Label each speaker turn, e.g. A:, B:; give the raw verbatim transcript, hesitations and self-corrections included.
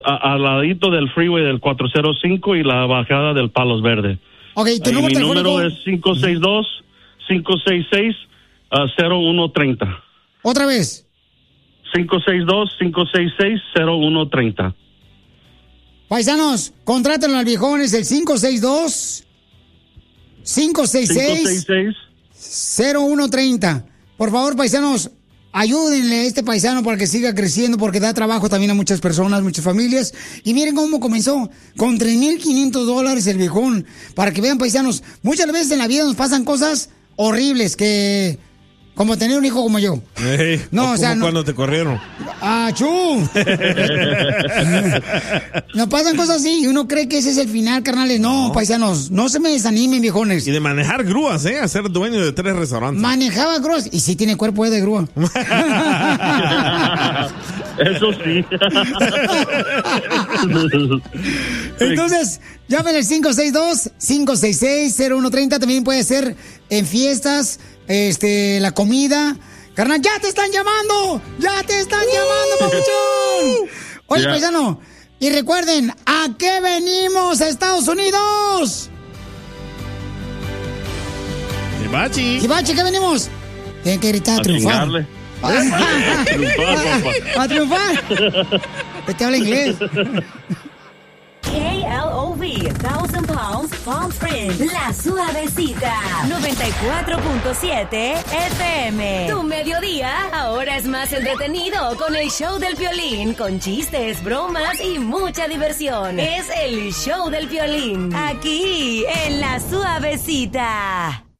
A: a, al ladito del freeway del cuatrocientos cinco y la bajada del Palos Verdes.
B: Ok, ¿tu
A: Ahí,
B: número
A: mi número es cinco seis dos, cinco seis seis, cero uno tres cero.
B: Otra vez.
A: cinco seis dos, cinco seis seis, cero uno tres cero.
B: Paisanos, contrátenlo al viejón, es el cinco seis dos, cinco seis seis, cero uno tres cero. Por favor, paisanos, ayúdenle a este paisano para que siga creciendo, porque da trabajo también a muchas personas, muchas familias. Y miren cómo comenzó, con tres mil quinientos dólares el viejón. Para que vean, paisanos, muchas veces en la vida nos pasan cosas horribles, que como tener un hijo como yo.
C: Hey,
B: no, o, o sea,
C: como
B: no,
C: cuando te corrieron.
B: ¡Ah, chú! Nos pasan cosas así y uno cree que ese es el final, carnales. No, no, paisanos, no se me desanimen, viejones.
C: Y de manejar grúas, ¿eh? A ser dueño de tres restaurantes.
B: Manejaba grúas. Y sí tiene cuerpo de grúa.
A: Eso sí.
B: Entonces, llamen al cinco seis dos, cinco seis seis, cero uno tres cero. También puede ser en fiestas, este, la comida. Carnal, ya te están llamando. Ya te están uh, llamando, papuchón. Oye, yeah. paisano. Y recuerden, ¿a qué venimos a Estados Unidos?
C: Ibachi.
B: Ibachi, ¿qué venimos? Tienen que gritar a triunfar.
A: A triunfar,
B: papá. A triunfar. Este habla inglés.
D: K L O V, Thousand Pounds, Palm Springs, La Suavecita, noventa y cuatro punto siete F M. Tu mediodía ahora es más entretenido con el show del Piolín, con chistes, bromas y mucha diversión. Es el show del Piolín, aquí en La Suavecita.